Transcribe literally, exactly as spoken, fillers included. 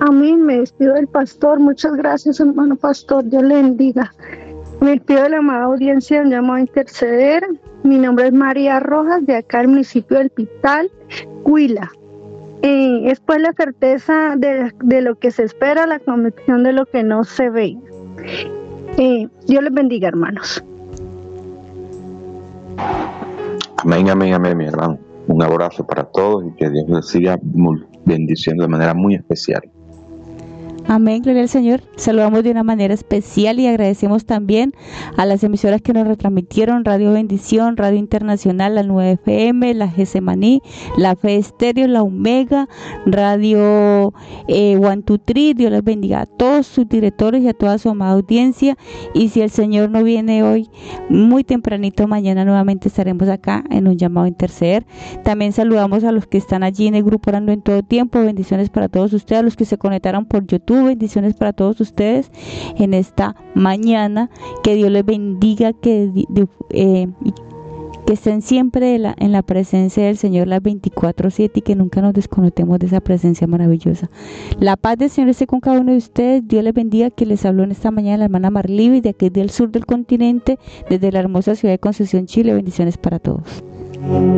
Amén. Me despido del pastor. Muchas gracias, hermano pastor. Dios le bendiga. Me despido de la amada audiencia del llamado a interceder. Mi nombre es María Rojas, de acá del municipio del Pital, Huila. Eh, es pues la certeza de, de lo que se espera, la convicción de lo que no se ve. Eh, Dios les bendiga, hermanos. Amén, amén, amén, mi hermano. Un abrazo para todos y que Dios les siga bendiciendo de manera muy especial. Amén, gloria al Señor. Saludamos de una manera especial y agradecemos también a las emisoras que nos retransmitieron: Radio Bendición, Radio Internacional, la nueve F M, la Getsemaní, la Fe Estéreo, la Omega, Radio eh, One Two Three. Dios les bendiga a todos sus directores y a toda su amada audiencia. Y si el Señor no viene hoy, muy tempranito, mañana nuevamente estaremos acá en un llamado a interceder. También saludamos a los que están allí en el grupo Orando en Todo Tiempo. Bendiciones para todos ustedes, a los que se conectaron por YouTube. Bendiciones para todos ustedes en esta mañana. Que Dios les bendiga, que, eh, que estén siempre en la, en la presencia del Señor las veinticuatro siete y que nunca nos desconectemos de esa presencia maravillosa. La paz del Señor esté con cada uno de ustedes. Dios les bendiga. Que les habló en esta mañana la hermana Marliby, de aquí del sur del continente, desde la hermosa ciudad de Concepción, Chile. Bendiciones para todos.